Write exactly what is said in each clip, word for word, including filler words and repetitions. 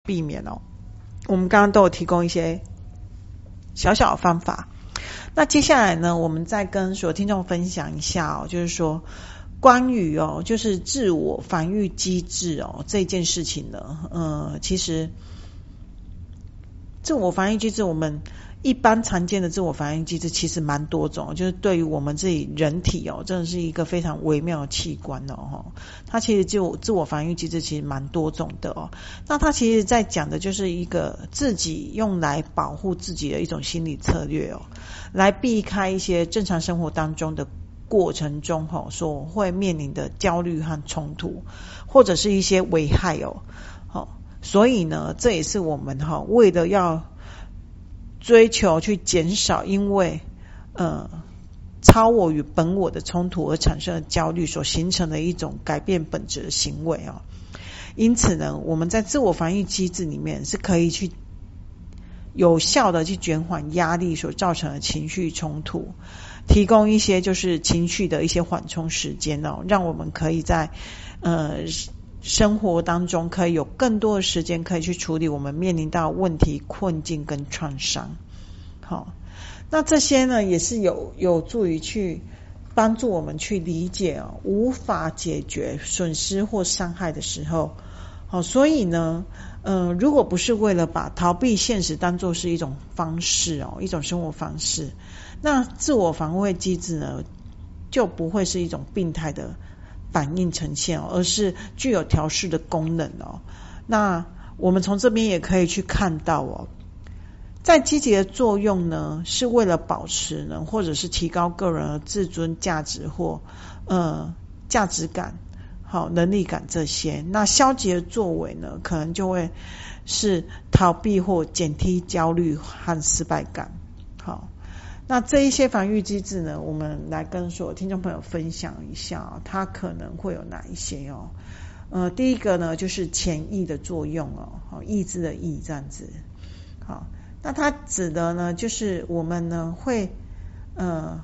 避免哦。我们刚刚都有提供一些小小的方法。那接下来呢，我们再跟所有听众分享一下哦，就是说关于哦，就是自我防御机制哦这件事情呢，呃，其实自我防御机制，我们一般常见的自我防御机制其实蛮多种，就是对于我们自己人体哦，真的是一个非常微妙的器官哦，它其实就自我防御机制其实蛮多种的哦。那它其实在讲的就是一个自己用来保护自己的一种心理策略哦，来避开一些正常生活当中的过程中哦所会面临的焦虑和冲突，或者是一些危害哦。好，所以呢，这也是我们哈为了要追求去减少因为呃超我与本我的冲突而产生的焦虑所形成的一种改变本质的行为哦。因此呢，我们在自我防御机制里面是可以去有效的去减缓压力所造成的情绪冲突，提供一些就是情绪的一些缓冲时间哦，让我们可以在呃生活当中可以有更多的时间可以去处理我们面临到问题、困境跟创伤。好，那这些呢也是有有助于去帮助我们去理解哦，无法解决损失或伤害的时候，好，所以呢，呃，如果不是为了把逃避现实当作是一种方式哦，一种生活方式，那自我防卫机制呢就不会是一种病态的反应呈现哦，而是具有调试的功能哦。那我们从这边也可以去看到哦，在积极的作用呢，是为了保持呢，或者是提高个人的自尊、价值或呃价值感、好能力感这些。那消极的作为呢，可能就会是逃避或减低焦虑和失败感。好。那这一些防御机制呢，我们来跟所有听众朋友分享一下哦，它可能会有哪一些哦。呃，第一个呢就是潜意的作用哦，好，意志的意这样子。好，那它指的呢就是我们呢会呃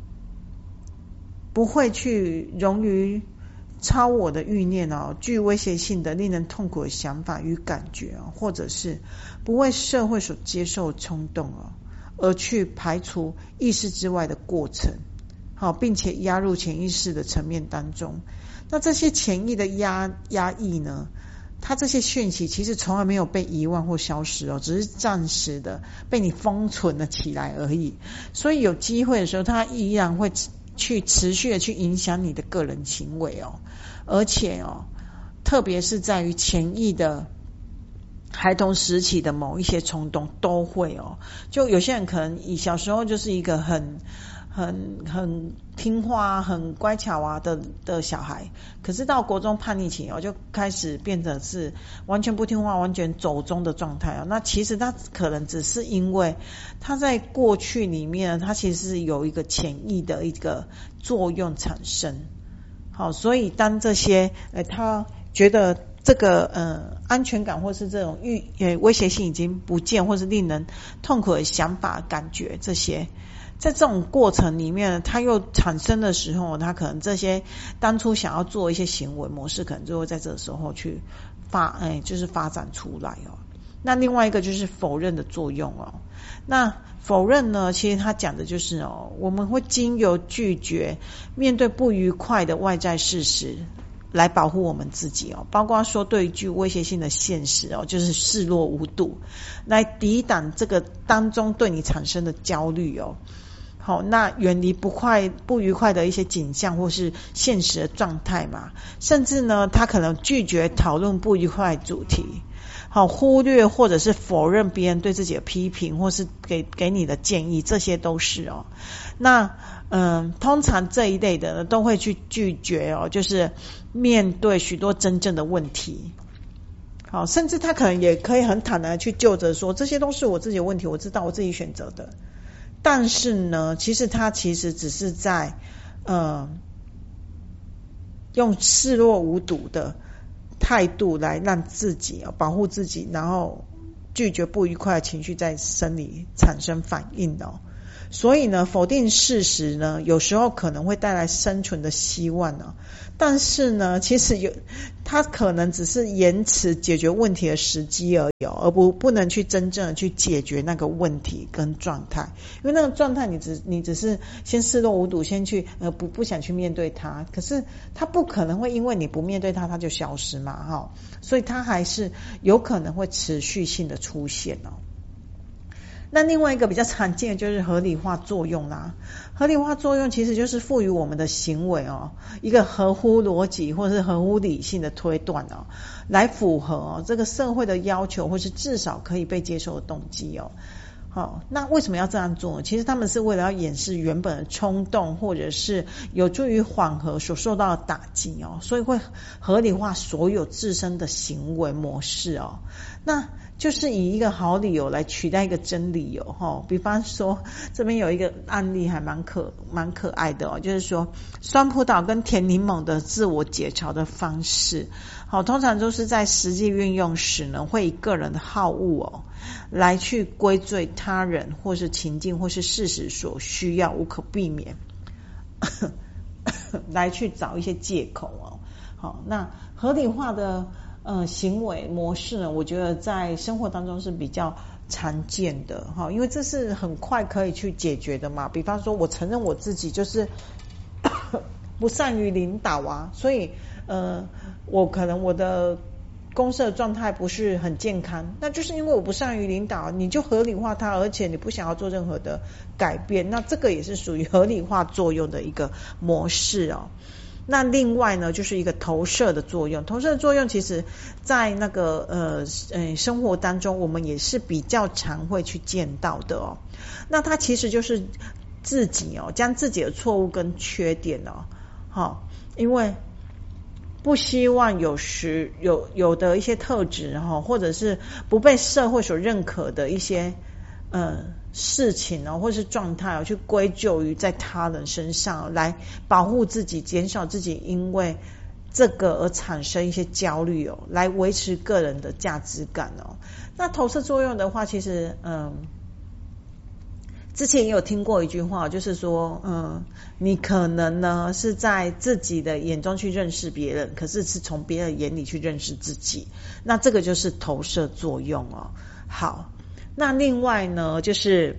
不会去容于超我的欲念哦，具威胁性的令人痛苦的想法与感觉哦，或者是不为社会所接受的冲动哦，而去排除意识之外的过程，好，并且压入潜意识的层面当中。那这些潜意的压压抑呢，它这些讯息其实从来没有被遗忘或消失哦，只是暂时的被你封存了起来而已。所以有机会的时候，它依然会去持续的去影响你的个人行为哦，而且哦，特别是在于潜意的孩童时期的某一些冲动都会哦，就有些人可能以小时候就是一个很很很听话、很乖巧啊的的小孩，可是到国中叛逆期哦，就开始变成是完全不听话、完全走中的状态哦。那其实他可能只是因为他在过去里面，他其实是有一个潜意的一个作用产生。好，所以当这些呃他觉得这个呃安全感或是这种预呃威胁性已经不见，或是令人痛苦的想法、感觉这些，在这种过程里面，他又产生的时候，他可能这些当初想要做一些行为模式，可能就会在这个时候去发哎就是发展出来哦。那另外一个就是否认的作用哦。那否认呢，其实他讲的就是哦，我们会经由拒绝面对不愉快的外在事实来保护我们自己哦，包括说对于具威胁性的现实哦，就是视若无睹，来抵挡这个当中对你产生的焦虑哦。好，那远离不快不愉快的一些景象或是现实的状态嘛，甚至呢，他可能拒绝讨论不愉快主题。好，忽略或者是否认别人对自己的批评，或是给给你的建议，这些都是哦。那嗯，通常这一类的都会去拒绝哦，就是面对许多真正的问题。好，甚至他可能也可以很坦然的去就着说，这些都是我自己的问题，我知道我自己选择的。但是呢，其实他其实只是在呃用视若无睹的态度来让自己哦保护自己，然后拒绝不愉快的情绪在生理产生反应哦。 所以呢，否定事实呢，有时候可能会带来生存的希望呢、啊。但是呢，其实有它可能只是延迟解决问题的时机而已，而不不能去真正的去解决那个问题跟状态。因为那个状态，你只你只是先视若无睹，先去呃不不想去面对它。可是它不可能会因为你不面对它，它就消失嘛，哈。所以它还是有可能会持续性的出现哦。那另外一个比较常见的就是合理化作用啦。合理化作用其实就是赋予我们的行为哦一个合乎逻辑或是合乎理性的推断哦，来符合哦这个社会的要求，或是至少可以被接受的动机哦。好，那为什么要这样做？其实他们是为了要掩饰原本的冲动，或者是有助于缓和所受到的打击哦，所以会合理化所有自身的行为模式哦。那就是以一个好理由来取代一个真理由哈。比方说，这边有一个案例还蛮可蛮可爱的哦，就是说酸葡萄跟甜柠檬的自我解嘲的方式，好，通常都是在实际运用时呢，会以个人的好恶哦来去归罪他人或是情境或是事实所需要，无可避免来去找一些借口哦。好，那合理化的呃行为模式呢，我觉得在生活当中是比较常见的哈，因为这是很快可以去解决的嘛。比方说我承认我自己就是不善于领导啊，所以呃我可能我的公司的状态不是很健康，那就是因为我不善于领导，你就合理化它，而且你不想要做任何的改变，那这个也是属于合理化作用的一个模式哦。那另外呢，就是一个投射的作用。投射的作用其实在那个呃呃生活当中，我们也是比较常会去见到的哦。那它其实就是自己哦，将自己的错误跟缺点哦，好、哦，因为不希望有时有有的一些特质哈、哦，或者是不被社会所认可的一些呃事情哦，或是状态哦，去归咎于在他人身上、哦，来保护自己，减少自己因为这个而产生一些焦虑哦，来维持个人的价值感哦。那投射作用的话，其实嗯。之前也有听过一句话，就是说，嗯，你可能呢是在自己的眼中去认识别人，可是是从别人眼里去认识自己，那这个就是投射作用哦。好，那另外呢就是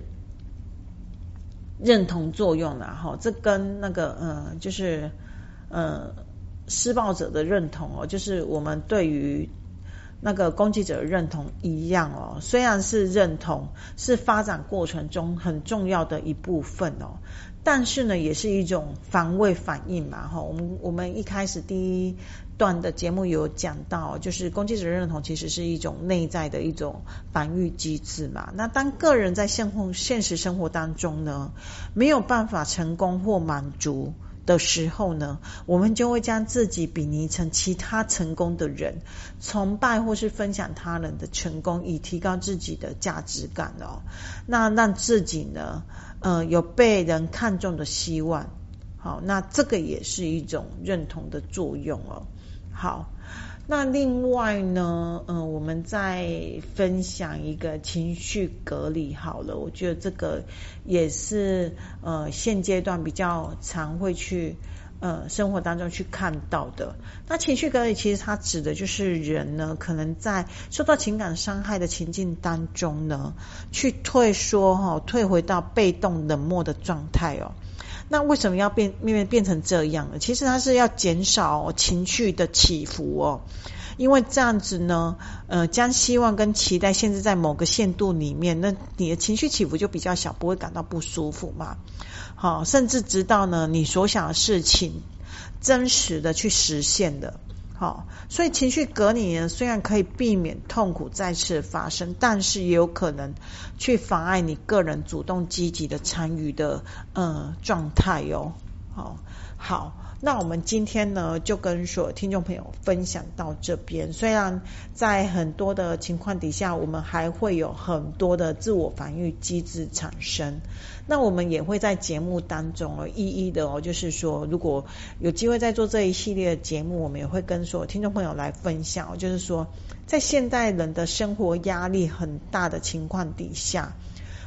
认同作用啦，哈，这跟那个嗯，就是嗯施暴者的认同哦，就是我们对于那个攻击者的认同一样哦，虽然是认同，是发展过程中很重要的一部分哦，但是呢，也是一种防卫反应嘛哈。我们我们一开始第一段的节目有讲到，就是攻击者认同其实是一种内在的一种防御机制嘛。那当个人在现活现实生活当中呢，没有办法成功或满足的时候呢，我们就会将自己比拟成其他成功的人，崇拜或是分享他人的成功，以提高自己的价值感哦。那让自己呢，呃，有被人看重的希望。好，那这个也是一种认同的作用哦。好。那另外呢，嗯、呃，我们再分享一个情绪隔离好了，我觉得这个也是呃现阶段比较常会去呃生活当中去看到的。那情绪隔离其实它指的就是人呢，可能在受到情感伤害的情境当中呢，去退缩哈、哦，退回到被动冷漠的状态哦。那为什么要变变变成这样呢？其实它是要减少、哦、情绪的起伏哦，因为这样子呢，呃，将希望跟期待限制在某个限度里面，那你的情绪起伏就比较小，不会感到不舒服嘛。好、哦，甚至直到呢你所想的事情真实的去实现的。好，所以情绪隔离呢，虽然可以避免痛苦再次发生，但是也有可能去妨碍你个人主动积极的参与的呃状态哦。好，好，那我们今天呢就跟所有听众朋友分享到这边。虽然在很多的情况底下，我们还会有很多的自我防御机制产生，那我们也会在节目当中哦，一一的哦，就是说如果有机会再做这一系列的节目，我们也会跟所有听众朋友来分享，就是说在现代人的生活压力很大的情况底下，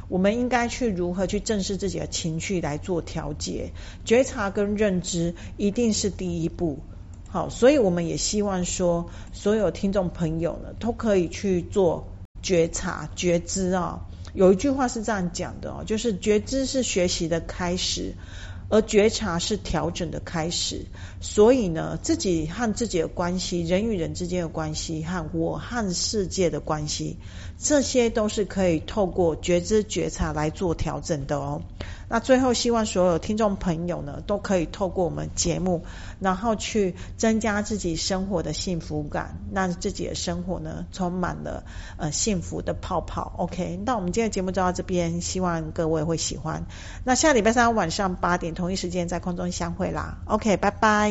我们应该去如何去正视自己的情绪来做调节，觉察跟认知一定是第一步。好，所以我们也希望说所有听众朋友呢都可以去做觉察觉知啊、哦。有一句话是这样讲的哦，就是觉知是学习的开始，而觉察是调整的开始。所以呢，自己和自己的关系，人与人之间的关系，和我和世界的关系，这些都是可以透过觉知觉察来做调整的哦。那最后希望所有听众朋友呢都可以透过我们节目，然后去增加自己生活的幸福感，让自己的生活呢充满了呃幸福的泡泡。 OK， 那我们今天的节目就到这边，希望各位会喜欢。那下礼拜三晚上八点同一时间在空中相会啦。 OK， 拜拜。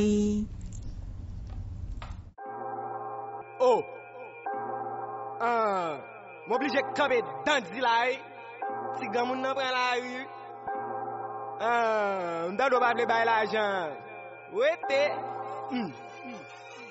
哦，嗯，m'oblige camper dans di lai, si grand moun nan pran la rue. Ah, m'da do pa de bay l'argent. Wete. Hmm.